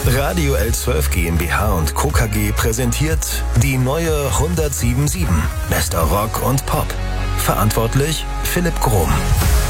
Radio L12 GmbH und Co. KG präsentiert die neue 107.7. Bester Rock und Pop. Verantwortlich Philipp Grohm.